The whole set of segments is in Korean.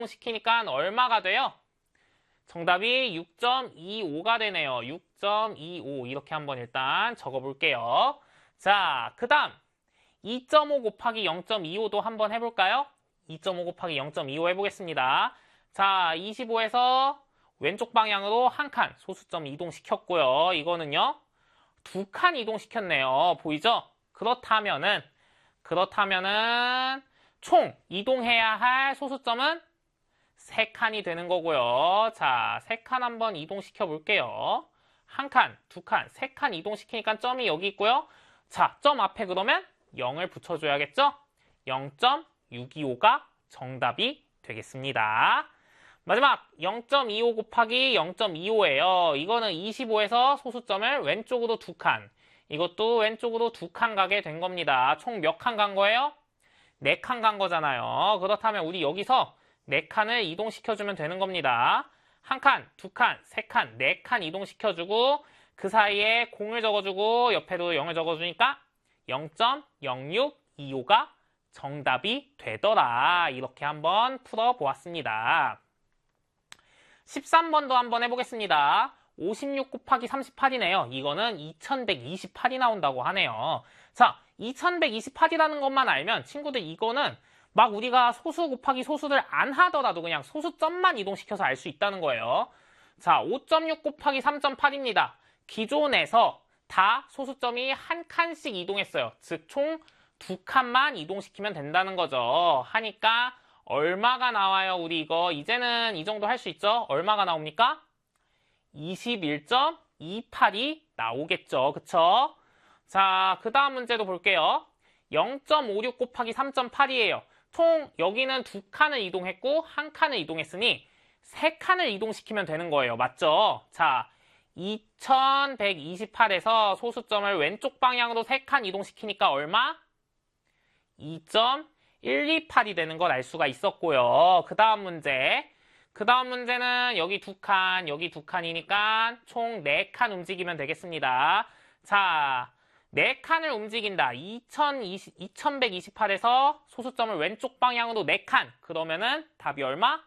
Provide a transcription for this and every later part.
시키니까 얼마가 돼요? 정답이 6.25가 되네요. 6.25 이렇게 한번 일단 적어볼게요. 자, 그 다음 2.5 곱하기 0.25도 한번 해볼까요? 2.5 곱하기 0.25 해보겠습니다. 자, 25에서 왼쪽 방향으로 한 칸 소수점 이동시켰고요. 이거는요, 두 칸 이동시켰네요. 보이죠? 그렇다면은 총 이동해야 할 소수점은 3칸이 되는 거고요. 자, 3칸 한번 이동시켜 볼게요. 한 칸, 두 칸, 3칸 이동시키니까 점이 여기 있고요. 자, 점 앞에 그러면 0을 붙여줘야겠죠? 0.625가 정답이 되겠습니다. 마지막 0.25 곱하기 0.25예요. 이거는 25에서 소수점을 왼쪽으로 두 칸, 이것도 왼쪽으로 두 칸 가게 된 겁니다. 총 몇 칸 간 거예요? 4칸 간 거잖아요. 그렇다면 우리 여기서 4칸을 이동시켜주면 되는 겁니다. 한 칸, 두 칸, 세 칸, 4칸 이동시켜주고 그 사이에 공을 적어주고 옆에도 0을 적어주니까 0.0625가 정답이 되더라. 이렇게 한번 풀어보았습니다. 13번도 한번 해보겠습니다. 56 곱하기 38이네요. 이거는 2128이 나온다고 하네요. 자, 2128이라는 것만 알면 친구들 이거는 막 우리가 소수 곱하기 소수를 안 하더라도 그냥 소수점만 이동시켜서 알 수 있다는 거예요. 자, 5.6 곱하기 3.8입니다. 기존에서 다 소수점이 한 칸씩 이동했어요. 즉, 총 두 칸만 이동시키면 된다는 거죠. 하니까 얼마가 나와요? 우리 이거 이제는 이 정도 할 수 있죠? 얼마가 나옵니까? 21.28이 나오겠죠. 그쵸? 자, 그 다음 문제도 볼게요. 0.56 곱하기 3.8이에요. 총 여기는 두 칸을 이동했고 한 칸을 이동했으니 세 칸을 이동시키면 되는 거예요. 맞죠? 자, 2128에서 소수점을 왼쪽 방향으로 세 칸 이동시키니까 얼마? 2.128이 되는 걸 알 수가 있었고요. 그 다음 문제는 여기 두 칸, 여기 두 칸이니까 총 4칸 움직이면 되겠습니다. 자, 4칸을 움직인다. 2128에서 소수점을 왼쪽 방향으로 4칸. 그러면은 답이 얼마?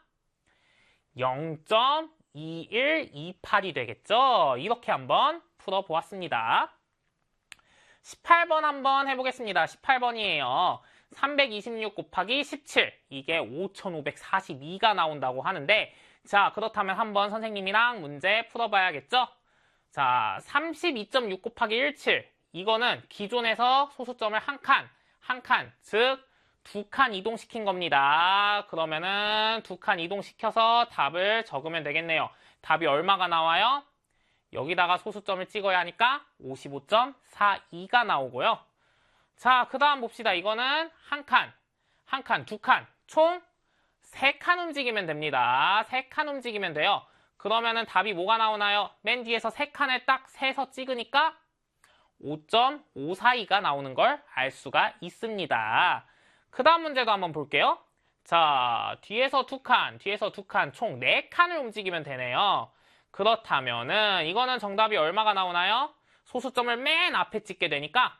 0.2128이 되겠죠? 이렇게 한번 풀어보았습니다. 18번 한번 해보겠습니다. 18번이에요. 326 곱하기 17. 이게 5542가 나온다고 하는데, 자, 그렇다면 한번 선생님이랑 문제 풀어봐야겠죠? 자, 32.6 곱하기 17. 이거는 기존에서 소수점을 한 칸, 즉, 두 칸 이동시킨 겁니다. 그러면은 두 칸 이동시켜서 답을 적으면 되겠네요. 답이 얼마가 나와요? 여기다가 소수점을 찍어야 하니까 55.42가 나오고요. 자, 그 다음 봅시다. 이거는 한 칸, 두 칸, 총 3칸 움직이면 됩니다. 3칸 움직이면 돼요. 그러면은 답이 뭐가 나오나요? 맨 뒤에서 3칸을 딱 세서 찍으니까 5.542가 나오는 걸 알 수가 있습니다. 그 다음 문제도 한번 볼게요. 자, 뒤에서 두 칸, 총 4칸을 움직이면 되네요. 그렇다면은 이거는 정답이 얼마가 나오나요? 소수점을 맨 앞에 찍게 되니까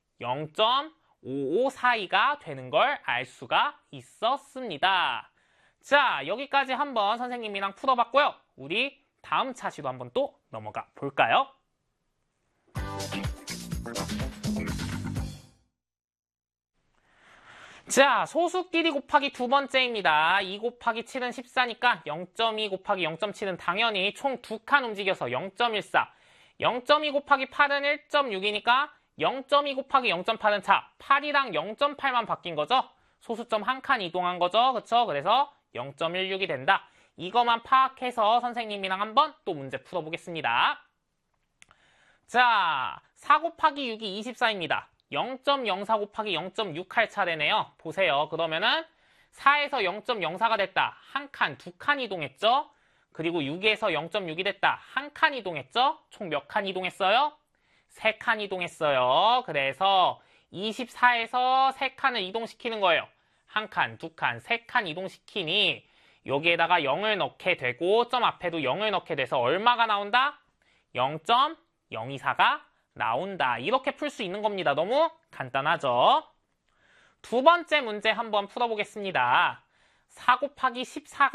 0.5542가 되는 걸 알 수가 있었습니다. 자, 여기까지 한번 선생님이랑 풀어봤고요. 우리 다음 차시도 한번 또 넘어가 볼까요? 자, 소수끼리 곱하기 두 번째입니다. 2 곱하기 7은 14니까 0.2 곱하기 0.7은 당연히 총 두 칸 움직여서 0.14. 0.2 곱하기 8은 1.6이니까 0.2 곱하기 0.8은 4. 8이랑 0.8만 바뀐 거죠? 소수점 한 칸 이동한 거죠? 그쵸? 그래서 0.16이 된다. 이거만 파악해서 선생님이랑 한번 또 문제 풀어보겠습니다. 자, 4 곱하기 6이 24입니다. 0.04 곱하기 0.6 할 차례네요. 보세요. 그러면은 4에서 0.04가 됐다. 한 칸, 두 칸 이동했죠? 그리고 6에서 0.6이 됐다. 한 칸 이동했죠? 총 몇 칸 이동했어요? 3칸 이동했어요. 그래서 24에서 3칸을 이동시키는 거예요. 한 칸, 두 칸, 3칸 이동시키니 여기에다가 0을 넣게 되고 점 앞에도 0을 넣게 돼서 얼마가 나온다? 0.024가 나온다. 이렇게 풀 수 있는 겁니다. 너무 간단하죠? 두 번째 문제 한번 풀어보겠습니다. 4 곱하기 14가